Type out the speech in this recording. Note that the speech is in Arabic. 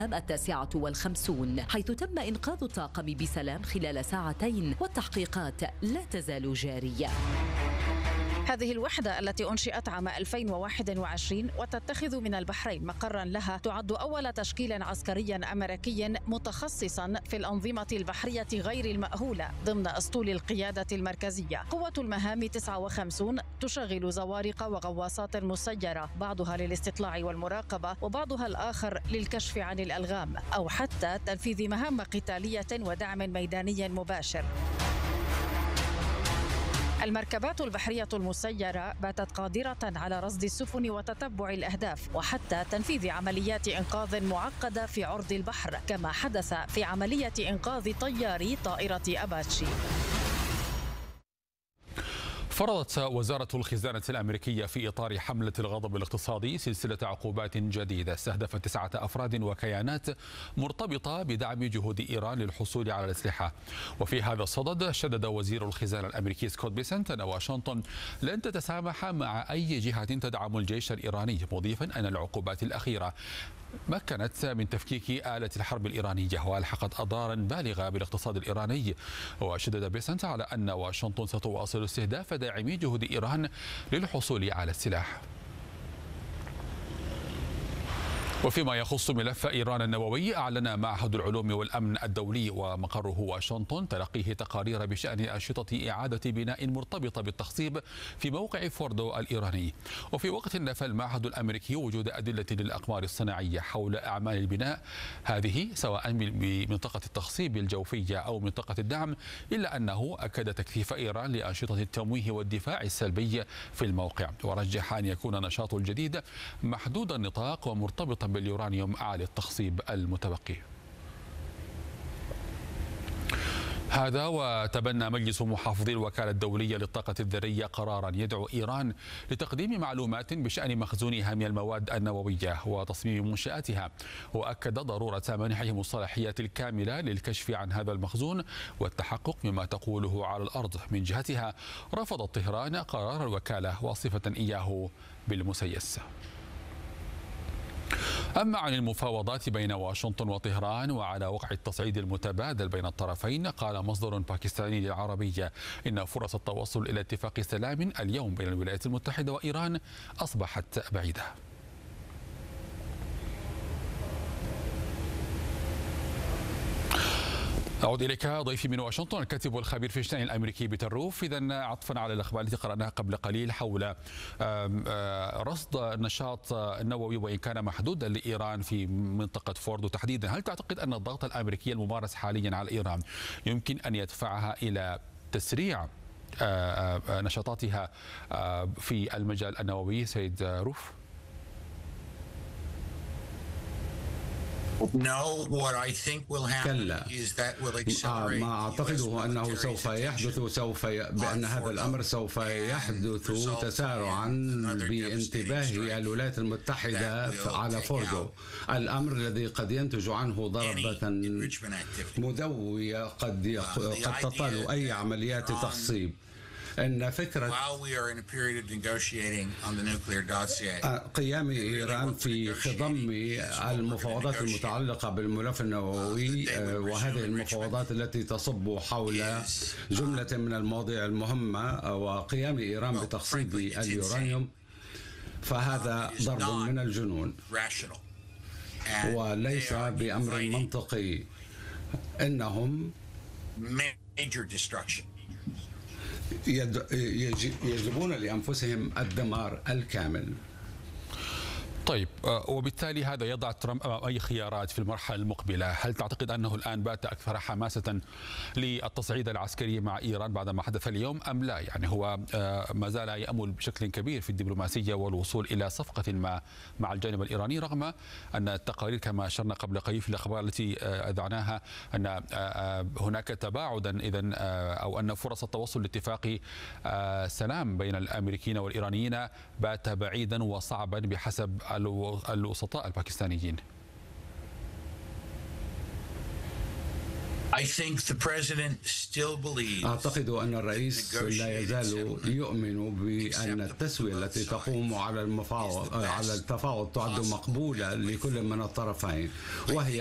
9:50 حيث تم إنقاذ الطاقم بسلام خلال ساعتين، والتحقيقات لا تزال جارية. هذه الوحدة التي أنشئت عام 2021 وتتخذ من البحرين مقرا لها تعد أول تشكيل عسكري أمريكي متخصصا في الأنظمة البحرية غير المأهولة ضمن أسطول القيادة المركزية. قوة المهام 59 تشغل زوارق وغواصات مسيرة، بعضها للاستطلاع والمراقبة وبعضها الآخر للكشف عن الألغام أو حتى تنفيذ مهام قتالية ودعم ميداني مباشر. المركبات البحرية المسيرة باتت قادرة على رصد السفن وتتبع الأهداف وحتى تنفيذ عمليات إنقاذ معقدة في عرض البحر، كما حدث في عملية إنقاذ طياري طائرة أباتشي. فرضت وزارة الخزانة الأمريكية في إطار حملة الغضب الاقتصادي سلسلة عقوبات جديدة استهدفت 9 أفراد وكيانات مرتبطة بدعم جهود إيران للحصول على الأسلحة. وفي هذا الصدد شدد وزير الخزانة الأمريكي سكوت بيسنت أن واشنطن لن تتسامح مع أي جهة تدعم الجيش الإيراني، مضيفا أن العقوبات الأخيرة مكنت من تفكيك آلة الحرب الإيرانية وألحقت أضرارا بالغة بالاقتصاد الإيراني. وشدد بيسنت على أن واشنطن ستواصل استهداف داعمي جهود إيران للحصول على السلاح. وفيما يخص ملف إيران النووي، أعلن معهد العلوم والأمن الدولي ومقره واشنطن تلقيه تقارير بشأن أنشطة إعادة بناء مرتبطة بالتخصيب في موقع فوردو الإيراني. وفي وقت نفى المعهد الأمريكي وجود أدلة للأقمار الصناعية حول أعمال البناء هذه سواء بمنطقة التخصيب الجوفية أو منطقة الدعم، إلا أنه أكد تكثيف إيران لأنشطة التمويه والدفاع السلبي في الموقع، ورجح أن يكون النشاط الجديد محدود النطاق ومرتبطا باليورانيوم عالي التخصيب المتبقي. هذا وتبنى مجلس محافظي الوكالة الدولية للطاقة الذرية قرارا يدعو إيران لتقديم معلومات بشأن مخزون هامي المواد النووية وتصميم منشآتها، وأكد ضرورة منحهم الصلاحيات الكاملة للكشف عن هذا المخزون والتحقق مما تقوله على الأرض. من جهتها رفضت طهران قرار الوكالة واصفة إياه بالمسيس. أما عن المفاوضات بين واشنطن وطهران وعلى وقع التصعيد المتبادل بين الطرفين، قال مصدر باكستاني للعربية إن فرص التوصل إلى اتفاق سلام اليوم بين الولايات المتحدة وإيران أصبحت بعيدة. أعود إليك ضيفي من واشنطن الكاتب والخبير في الشأن الأمريكي بيتر روف. إذا عطفا على الأخبار التي قرأناها قبل قليل حول رصد النشاط النووي وإن كان محدودا لإيران في منطقة فوردو تحديدا، هل تعتقد أن الضغط الأمريكي الممارس حاليا على إيران يمكن أن يدفعها إلى تسريع نشاطاتها في المجال النووي سيد روف؟ كلا، ما أعتقده أنه سوف يحدث بأن هذا الأمر سوف يحدث تسارعا بانتباه الولايات المتحدة على فوردو، الأمر الذي قد ينتج عنه ضربة مدوية قد تطال أي عمليات تخصيب. أن فكرة قيام إيران في خضم المفاوضات المتعلقة بالملف النووي وهذه المفاوضات التي تصب حول جملة من المواضيع المهمة وقيام إيران بتخصيب اليورانيوم، فهذا ضرب من الجنون وليس بأمر منطقي. إنهم يجلبون لأنفسهم الدمار الكامل. طيب، وبالتالي هذا يضع ترامب أمام أي خيارات في المرحلة المقبلة؟ هل تعتقد أنه الآن بات أكثر حماسة للتصعيد العسكري مع إيران بعد ما حدث اليوم أم لا؟ يعني هو ما زال يأمل بشكل كبير في الدبلوماسية والوصول إلى صفقة ما مع الجانب الإيراني، رغم أن التقارير كما أشرنا قبل قليل في الأخبار التي أذعناها أن هناك تباعدا إذن أو أن فرص التوصل لاتفاق سلام بين الأمريكيين والإيرانيين بات بعيدا وصعبا بحسب الوسطاء الباكستانيين. أعتقد أن الرئيس لا يزال يؤمن بأن التسوية التي تقوم على التفاوض تعد مقبولة لكل من الطرفين، وهي